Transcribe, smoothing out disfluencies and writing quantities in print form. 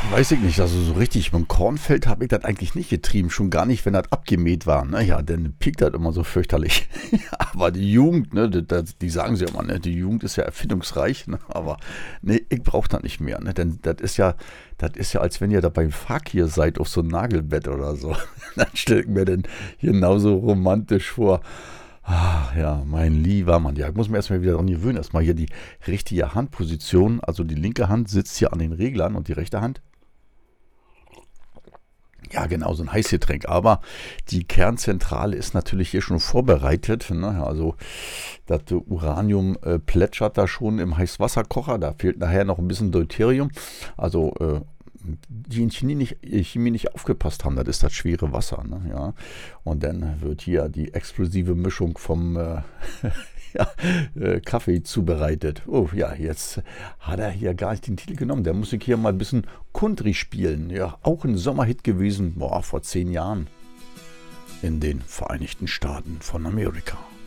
Weiß ich nicht, also so richtig mit dem Kornfeld habe ich das eigentlich nicht getrieben, schon gar nicht, wenn das abgemäht war. Ne? Ja, dann piekt das immer so fürchterlich. Aber die Jugend, ne, die sagen sie immer, ne, die Jugend ist ja erfindungsreich, ne? Aber nee, ich brauche das nicht mehr, ne? Denn das ist ja, als wenn ihr da beim Fakir seid auf so einem Nagelbett oder so. Dann stelle ich mir den genauso romantisch vor. Ah, ja, mein lieber Mann. Ja, ich muss mir erstmal wieder daran gewöhnen. Erstmal hier die richtige Handposition. Also die linke Hand sitzt hier an den Reglern und die rechte Hand. Ja, genau, so ein Heißgetränk. Aber die Kernzentrale ist natürlich hier schon vorbereitet. Ne? Also das Uranium plätschert da schon im Heißwasserkocher. Da fehlt nachher noch ein bisschen Deuterium. Also die in Chemie nicht aufgepasst haben, das ist das schwere Wasser. Ne? Ja. Und dann wird hier die explosive Mischung vom ja, Kaffee zubereitet. Oh ja, jetzt hat er hier gar nicht den Titel genommen. Der muss ich hier mal ein bisschen Country spielen. Ja, auch ein Sommerhit gewesen, boah, vor 10 Jahren in den Vereinigten Staaten von Amerika.